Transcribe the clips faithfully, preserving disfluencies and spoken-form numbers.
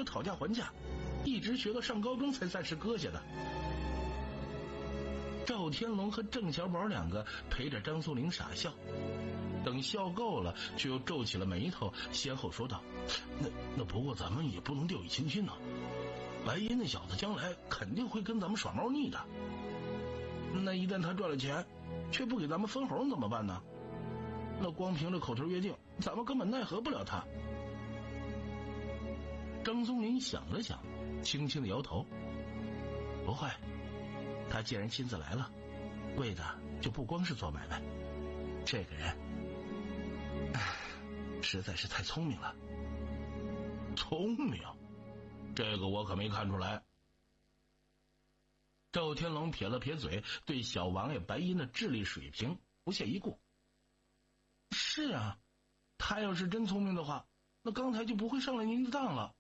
可讨价还价，一直学到上高中才暂时搁下的。赵天龙和郑小宝两个陪着张松龄傻笑，等笑够了，却又皱起了眉头，先后说道：“那那不过咱们也不能掉以轻心呐、啊，白银那小子将来肯定会跟咱们耍猫腻的。那一旦他赚了钱，却不给咱们分红怎么办呢？那光凭着口头约定，咱们根本奈何不了他。”张松龄想了想，轻轻的摇头：“不会，他既然亲自来了，为的就不光是做买卖。这个人，唉，实在是太聪明了。”“聪明？这个我可没看出来。”赵天龙撇了撇嘴，对小王爷白银的智力水平不屑一顾：“是啊，他要是真聪明的话，那刚才就不会上来您的当了。”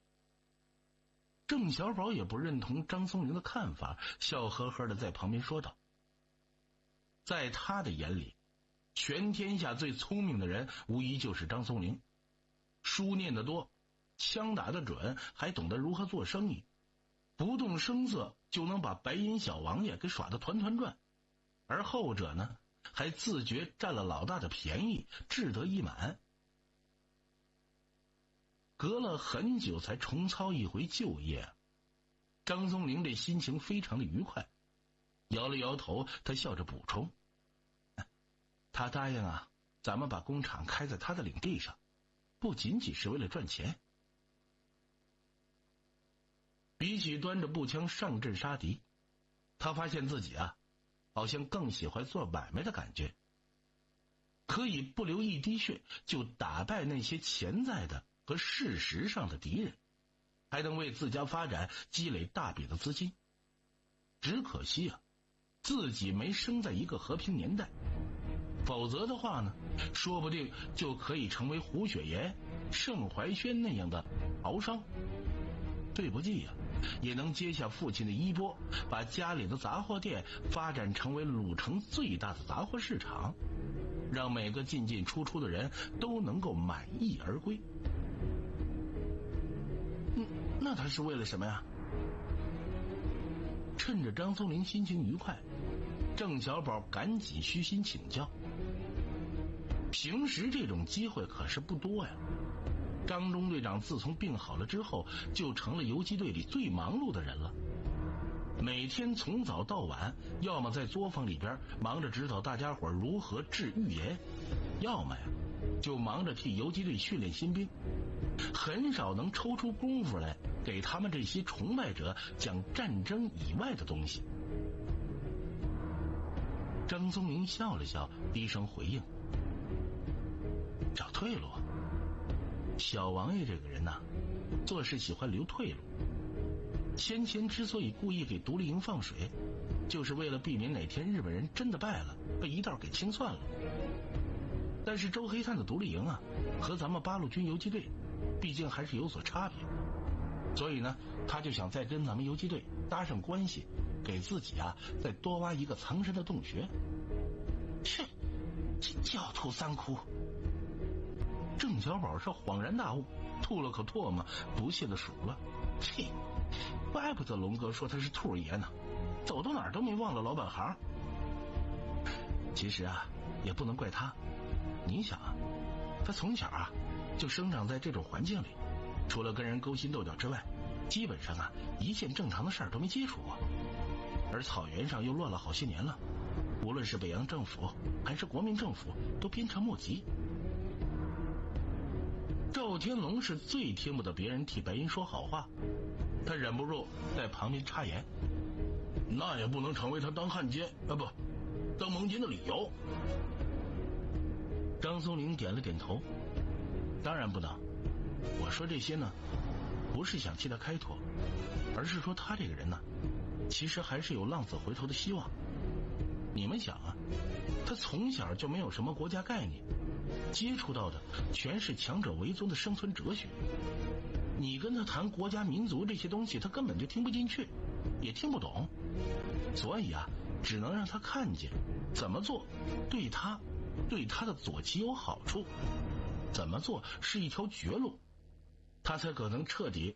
郑小宝也不认同张松龄的看法，笑呵呵的在旁边说道：“在他的眼里，全天下最聪明的人无疑就是张松龄，书念得多，枪打得准，还懂得如何做生意，不动声色就能把白银小王爷给耍得团团转，而后者呢，还自觉占了老大的便宜，志得意满。”隔了很久才重操一回旧业，张松龄这心情非常的愉快，摇了摇头，他笑着补充：“他答应啊，咱们把工厂开在他的领地上，不仅仅是为了赚钱。”比起端着步枪上阵杀敌，他发现自己啊，好像更喜欢做买卖的感觉，可以不流一滴血就打败那些潜在的和事实上的敌人，还能为自家发展积累大笔的资金。只可惜啊，自己没生在一个和平年代，否则的话呢，说不定就可以成为胡雪岩、盛怀轩那样的豪商。对不济呀、啊，也能接下父亲的衣钵，把家里的杂货店发展成为鲁城最大的杂货市场，让每个进进出出的人都能够满意而归。嗯，那他是为了什么呀？趁着张松龄心情愉快，郑小宝赶紧虚心请教。平时这种机会可是不多呀。张中队长自从病好了之后，就成了游击队里最忙碌的人了。每天从早到晚，要么在作坊里边忙着指导大家伙如何治预言，要么呀就忙着替游击队训练新兵，很少能抽出功夫来给他们这些崇拜者讲战争以外的东西。张松龄笑了笑，低声回应：“找退路。小王爷这个人呐、啊，做事喜欢留退路。先前之所以故意给独立营放水，就是为了避免哪天日本人真的败了，被一道给清算了。但是周黑炭的独立营啊，和咱们八路军游击队，毕竟还是有所差别，所以呢，他就想再跟咱们游击队搭上关系，给自己啊再多挖一个藏身的洞穴。切，这狡兔三窟！”郑小宝是恍然大悟，吐了口唾沫，不屑地数了：“嘿，怪不得龙哥说他是兔爷呢，走到哪儿都没忘了老本行。”其实啊，也不能怪他。你想啊，他从小啊就生长在这种环境里，除了跟人勾心斗角之外，基本上啊一件正常的事儿都没接触过。而草原上又乱了好些年了，无论是北洋政府还是国民政府，都鞭长莫及。赵天龙是最听不得别人替白银说好话，他忍不住在旁边插言：“那也不能成为他当汉奸啊，不，当盟军的理由。”张松龄点了点头：“当然不能。我说这些呢，不是想替他开脱，而是说他这个人呢，其实还是有浪子回头的希望。你们想啊，他从小就没有什么国家概念，接触到的全是强者为尊的生存哲学。你跟他谈国家民族这些东西，他根本就听不进去，也听不懂。所以啊，只能让他看见怎么做对他对他的左旗有好处，怎么做是一条绝路，他才可能彻底